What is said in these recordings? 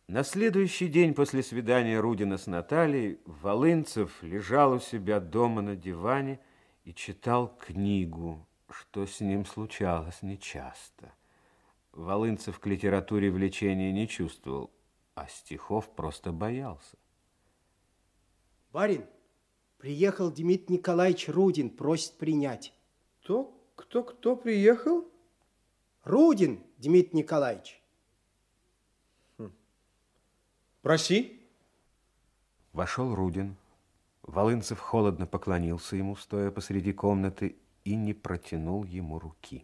На следующий день после свидания Рудина с Натальей Волынцев лежал у себя дома на диване и читал книгу, что с ним случалось нечасто. Волынцев к литературе влечения не чувствовал, а стихов просто боялся. Барин, приехал Дмитрий Николаевич Рудин, просит принять. Кто приехал? Рудин Дмитрий Николаевич. Проси. Вошел Рудин. Волынцев холодно поклонился ему, стоя посреди комнаты, и не протянул ему руки.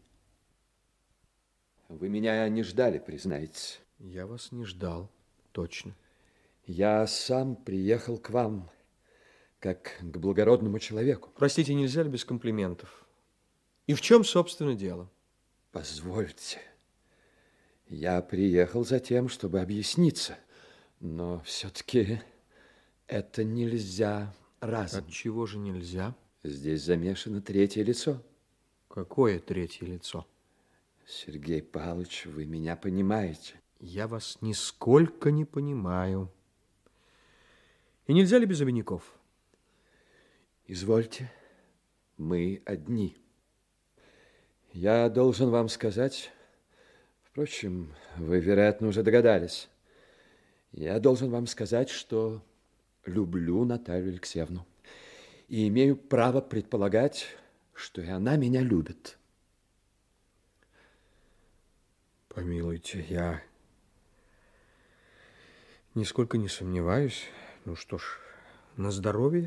Вы меня не ждали, признаетесь? Я вас не ждал, точно. Я сам приехал к вам, как к благородному человеку. Простите, нельзя ли без комплиментов? И в чем, собственно, дело? Позвольте. Я приехал за тем, чтобы объясниться, но все-таки это нельзя разом. Отчего же нельзя? Здесь замешано третье лицо. Какое третье лицо? Сергей Павлович, вы меня понимаете? Я вас нисколько не понимаю. И нельзя ли без обиняков? Извольте, мы одни. Я должен вам сказать, впрочем, вы, вероятно, уже догадались, я должен вам сказать, что люблю Наталью Алексеевну и имею право предполагать, что и она меня любит. Помилуйте, я нисколько не сомневаюсь. Ну что ж, на здоровье.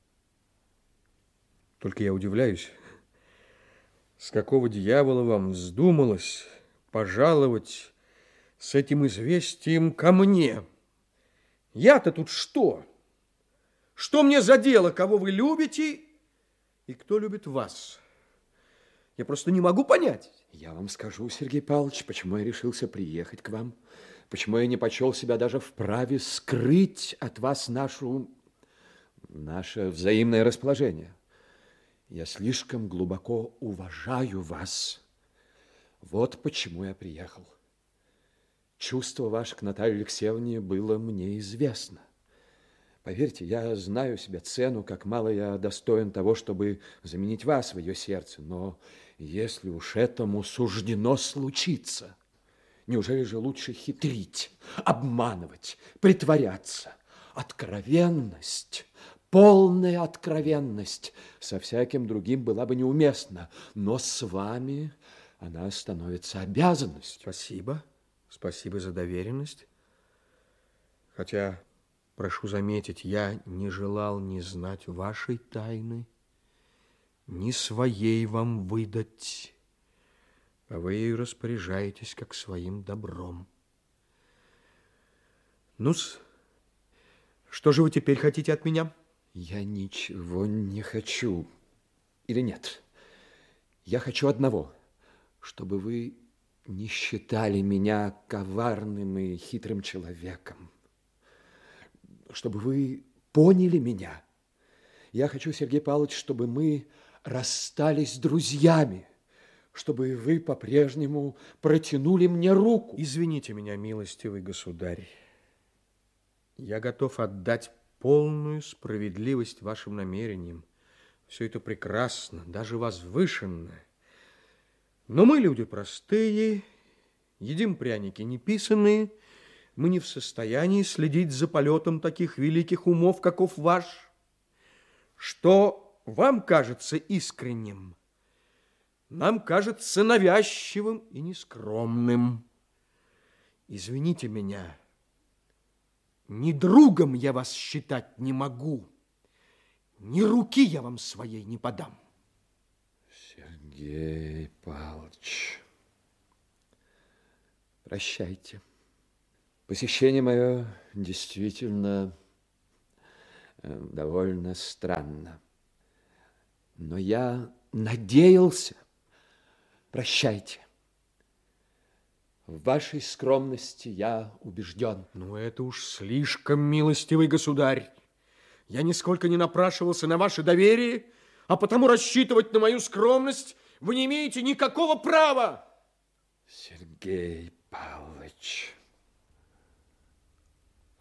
Только я удивляюсь, с какого дьявола вам вздумалось пожаловать с этим известием ко мне? Я-то тут что? Что мне за дело, кого вы любите и кто любит вас? Я просто не могу понять. Я вам скажу, Сергей Павлович, почему я решился приехать к вам, почему я не почел себя даже вправе скрыть от вас наше взаимное расположение. Я слишком глубоко уважаю вас. Вот почему я приехал. Чувство ваше к Наталье Алексеевне было мне известно. Поверьте, я знаю себе цену, как мало я достоин того, чтобы заменить вас в ее сердце. Но если уж этому суждено случиться, неужели же лучше хитрить, обманывать, притворяться? Откровенность, полная откровенность со всяким другим была бы неуместна, но с вами она становится обязанностью. Спасибо. Спасибо за доверенность. Хотя, прошу заметить, я не желал ни знать вашей тайны, ни своей вам выдать, а вы ею распоряжаетесь как своим добром. Ну-с, что же вы теперь хотите от меня? Я ничего не хочу. Или нет? Я хочу одного, чтобы вы не считали меня коварным и хитрым человеком. Чтобы вы поняли меня. Я хочу, Сергей Павлович, чтобы мы расстались друзьями, чтобы вы по-прежнему протянули мне руку. Извините меня, милостивый государь. Я готов отдать полную справедливость вашим намерениям. Все это прекрасно, даже возвышенно. Но мы люди простые, едим пряники неписанные, мы не в состоянии следить за полетом таких великих умов, каков ваш. Что вам кажется искренним, нам кажется навязчивым и нескромным. Извините меня, ни другом я вас считать не могу, ни руки я вам своей не подам. Сергей Павлович, прощайте. Посещение мое действительно довольно странно. Но я надеялся. Прощайте. В вашей скромности я убежден. Ну, это уж слишком, милостивый государь. Я нисколько не напрашивался на ваше доверие, а потому рассчитывать на мою скромность вы не имеете никакого права. Сергей Павлович,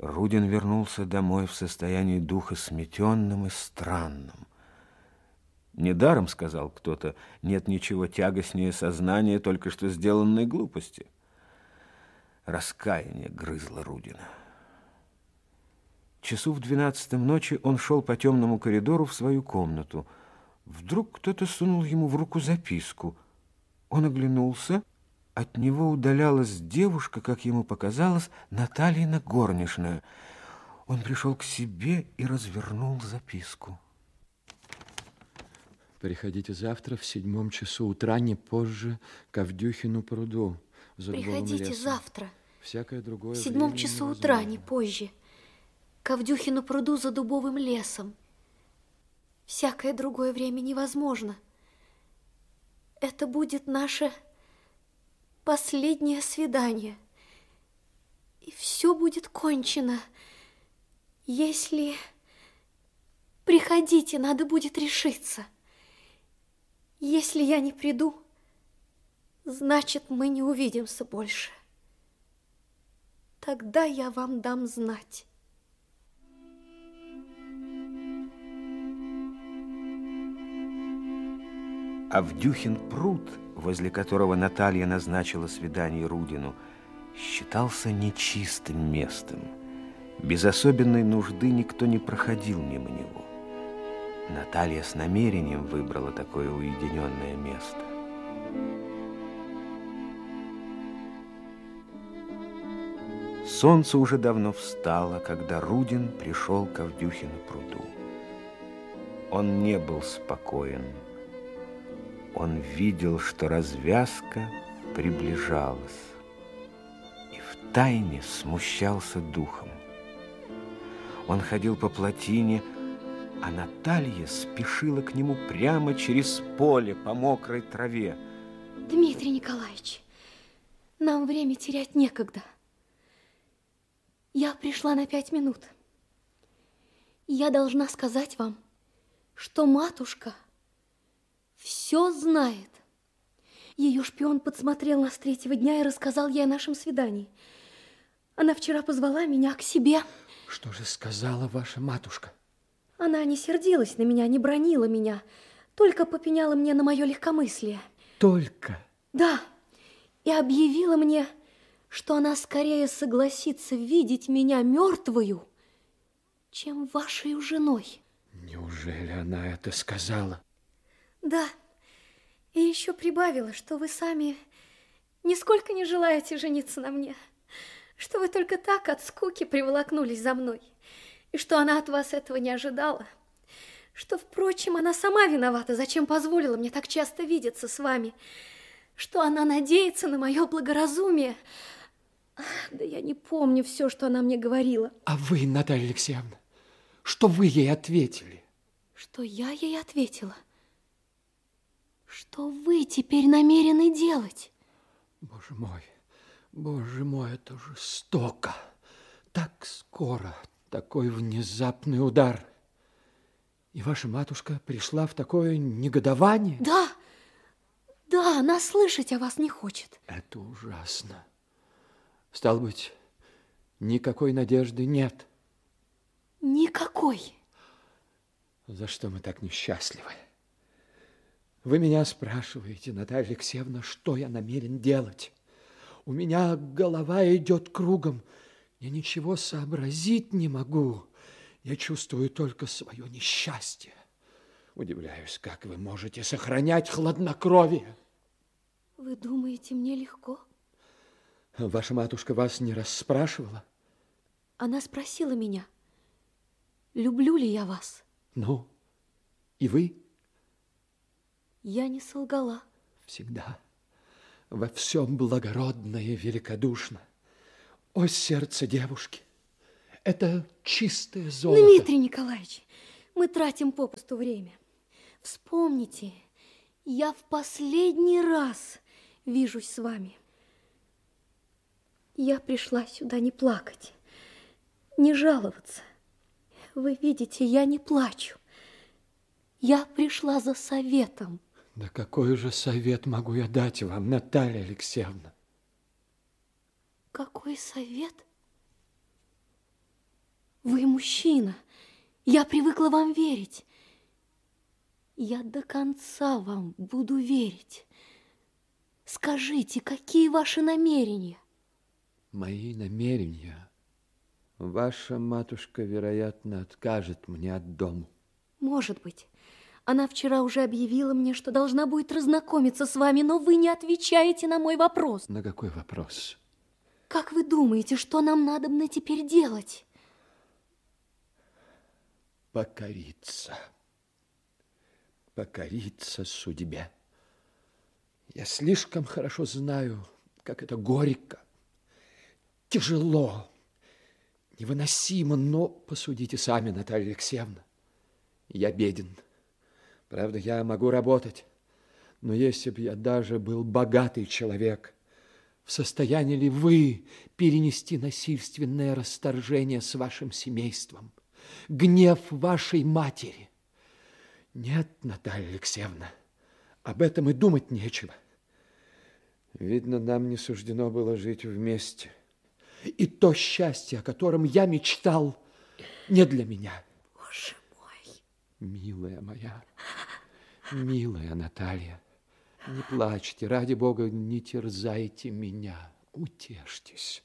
Рудин вернулся домой в состоянии духа сметенным и странным. Недаром, сказал кто-то, нет ничего тягостнее сознания только что сделанной глупости. Раскаяние грызло Рудина. Часу в 12 ночи он шел по темному коридору в свою комнату. Вдруг кто-то сунул ему в руку записку. Он оглянулся. От него удалялась девушка, как ему показалось, Натальина горничная. Он пришел к себе и развернул записку. Приходите завтра в 7 часу утра, не позже, к Авдюхину пруду. Приходите завтра. Всякое другое в 7 часу утра, не позже, к Авдюхину пруду за дубовым лесом. Всякое другое время невозможно. Это будет наше последнее свидание. И все будет кончено. Если... Приходите, надо будет решиться. Если я не приду, значит, мы не увидимся больше. Тогда я вам дам знать. Авдюхин пруд, возле которого Наталья назначила свидание Рудину, считался нечистым местом. Без особенной нужды никто не проходил мимо него. Наталья с намерением выбрала такое уединенное место. Солнце уже давно встало, когда Рудин пришел к Авдюхину пруду. Он не был спокоен. Он видел, что развязка приближалась, и втайне смущался духом. Он ходил по плотине, а Наталья спешила к нему прямо через поле по мокрой траве. Дмитрий Николаевич, нам время терять некогда. Я пришла на 5 минут. Я должна сказать вам, что матушка все знает. Ее шпион подсмотрел нас 3-го дня и рассказал ей о нашем свидании. Она вчера позвала меня к себе. Что же сказала ваша матушка? Она не сердилась на меня, не бранила меня, только попеняла мне на мое легкомыслие. Только? Да, и объявила мне, что она скорее согласится видеть меня мертвую, чем вашей женой. Неужели она это сказала? Да, и еще прибавила, что вы сами нисколько не желаете жениться на мне, что вы только так от скуки приволокнулись за мной, и что она от вас этого не ожидала, что, впрочем, она сама виновата, зачем позволила мне так часто видеться с вами, что она надеется на мое благоразумие. Да я не помню все, что она мне говорила. А вы, Наталья Алексеевна, что вы ей ответили? Что я ей ответила? Что вы теперь намерены делать? Боже мой, это жестоко. Так скоро, такой внезапный удар. И ваша матушка пришла в такое негодование? Да, она слышать о вас не хочет. Это ужасно. Стало быть, никакой надежды нет? Никакой. За что мы так несчастливы? Вы меня спрашиваете, Наталья Алексеевна, что я намерен делать? У меня голова идет кругом. Я ничего сообразить не могу. Я чувствую только свое несчастье. Удивляюсь, как вы можете сохранять хладнокровие. Вы думаете, мне легко? Ваша матушка вас не расспрашивала? Она спросила меня, люблю ли я вас. Ну, и вы? Я не солгала. Всегда, во всем благородно и великодушно. О, сердце девушки! Это чистое золото. Дмитрий Николаевич, мы тратим попусту время. Вспомните, я в последний раз вижусь с вами. Я пришла сюда не плакать, не жаловаться. Вы видите, я не плачу. Я пришла за советом. Да какой же совет могу я дать вам, Наталья Алексеевна? Какой совет? Вы мужчина. Я привыкла вам верить. Я до конца вам буду верить. Скажите, какие ваши намерения? Мои намерения? Ваша матушка, вероятно, откажет мне от дому. Может быть. Она вчера уже объявила мне, что должна будет разнакомиться с вами, но вы не отвечаете на мой вопрос. На какой вопрос? Как вы думаете, что нам надобно теперь делать? Покориться. Покориться судьбе. Я слишком хорошо знаю, как это горько, тяжело, невыносимо, но посудите сами, Наталья Алексеевна. Я беден. Правда, я могу работать, но если бы я даже был богатый человек, в состоянии ли вы перенести насильственное расторжение с вашим семейством, гнев вашей матери? Нет, Наталья Алексеевна, об этом и думать нечего. Видно, нам не суждено было жить вместе. И то счастье, о котором я мечтал, не для меня. Боже мой! Милая моя, милая Наталья, не плачьте, ради Бога, не терзайте меня, утешьтесь.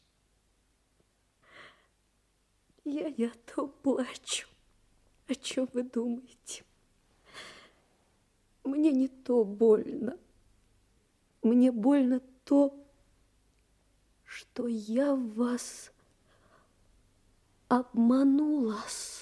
Я то плачу. О чем вы думаете? Мне не то больно. Мне больно то, что я вас обманула.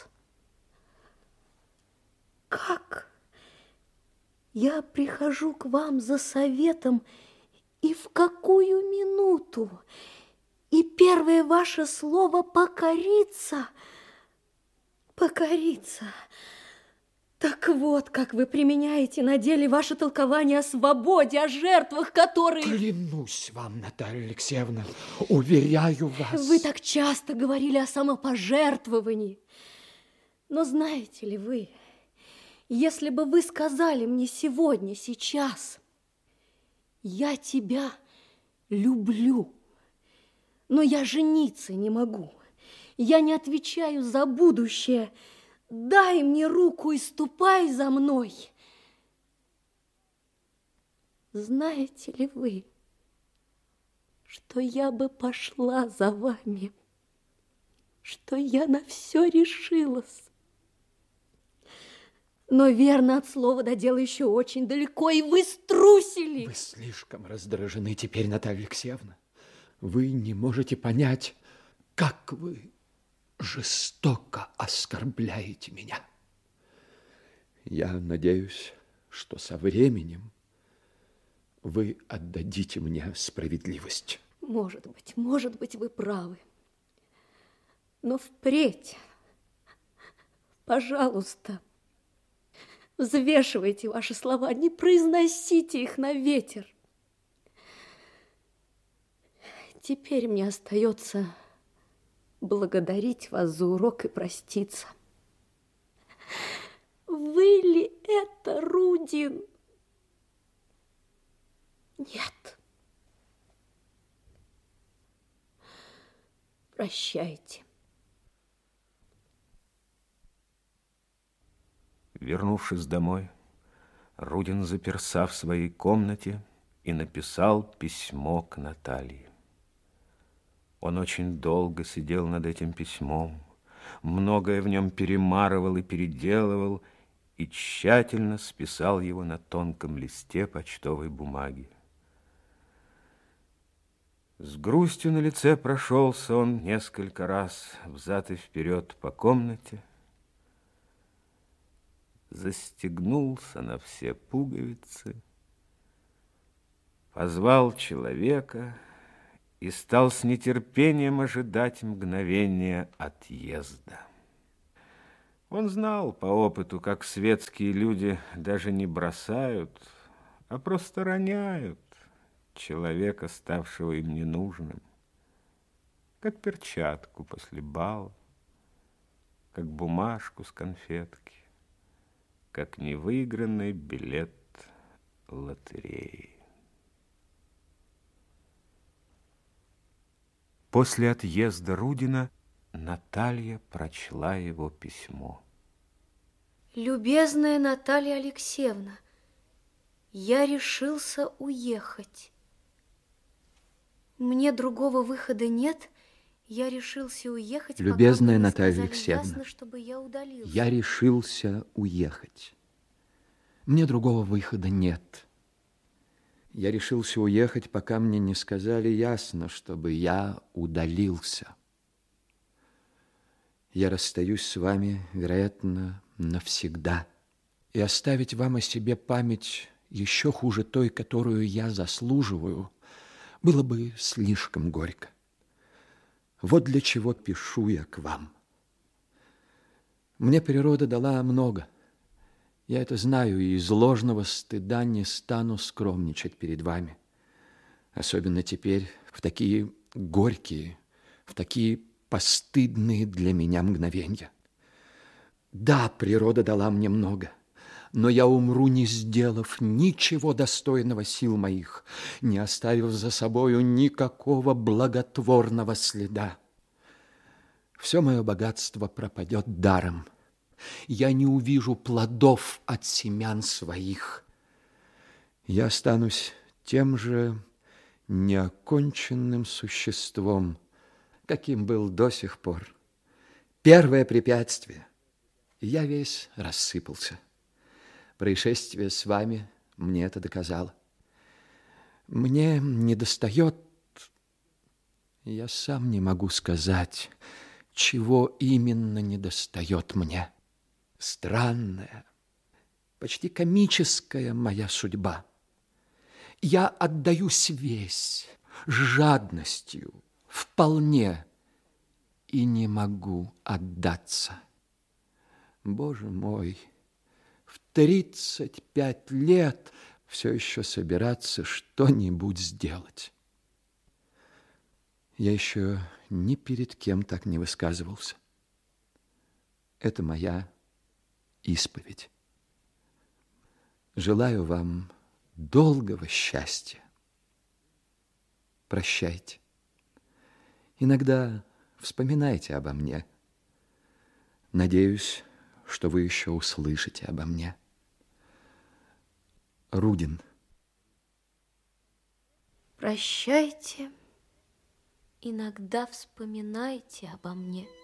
Как? Я прихожу к вам за советом, и в какую минуту? И первое ваше слово покориться. Покориться. Так вот, как вы применяете на деле ваше толкование о свободе, о жертвах, которые... Клянусь вам, Наталья Алексеевна, уверяю вас. Вы так часто говорили о самопожертвовании. Но знаете ли вы, если бы вы сказали мне сегодня, сейчас, я тебя люблю, но я жениться не могу, я не отвечаю за будущее, дай мне руку и ступай за мной. Знаете ли вы, что я бы пошла за вами, что я на все решилась? Но верно, от слова до дела еще очень далеко, и вы струсили. Вы слишком раздражены теперь, Наталья Алексеевна. Вы не можете понять, как вы жестоко оскорбляете меня. Я надеюсь, что со временем вы отдадите мне справедливость. Может быть, вы правы. Но впредь, пожалуйста, взвешивайте ваши слова, не произносите их на ветер. Теперь мне остается благодарить вас за урок и проститься. Вы ли это, Рудин? Нет. Прощайте. Вернувшись домой, Рудин заперся в своей комнате и написал письмо к Наталье. Он очень долго сидел над этим письмом, многое в нем перемарывал и переделывал, и тщательно списал его на тонком листе почтовой бумаги. С грустью на лице прошелся он несколько раз взад и вперед по комнате, застегнулся на все пуговицы, позвал человека и стал с нетерпением ожидать мгновения отъезда. Он знал по опыту, как светские люди даже не бросают, а просто роняют человека, ставшего им ненужным, как перчатку после бала, как бумажку с конфетки, как невыигранный билет лотереи. После отъезда Рудина Наталья прочла его письмо. Любезная Наталья Алексеевна, я решился уехать. Мне другого выхода нет. Я решился уехать, Любезная пока мне не Наталья сказали Алексеевна, ясно, чтобы я удалился. я решился уехать. Мне другого выхода нет. Я решился уехать, пока мне не сказали ясно, чтобы я удалился. Я расстаюсь с вами, вероятно, навсегда. И оставить вам о себе память еще хуже той, которую я заслуживаю, было бы слишком горько. Вот для чего пишу я к вам. Мне природа дала много. Я это знаю, и из ложного стыда не стану скромничать перед вами. Особенно теперь, в такие горькие, в такие постыдные для меня мгновенья. Да, природа дала мне много, но я умру, не сделав ничего достойного сил моих, не оставив за собою никакого благотворного следа. Все мое богатство пропадет даром. Я не увижу плодов от семян своих. Я останусь тем же неоконченным существом, каким был до сих пор. Первое препятствие. Я весь рассыпался. Происшествие с вами мне это доказало. Мне недостает, я сам не могу сказать, чего именно недостает мне. Странная, почти комическая моя судьба. Я отдаюсь весь, с жадностью, вполне, и не могу отдаться. Боже мой, в 35 лет все еще собираться что-нибудь сделать. Я еще ни перед кем так не высказывался. Это моя исповедь. Желаю вам долгого счастья. Прощайте. Иногда вспоминайте обо мне. Надеюсь, что вы еще услышите обо мне. Рудин. Прощайте. Иногда вспоминайте обо мне.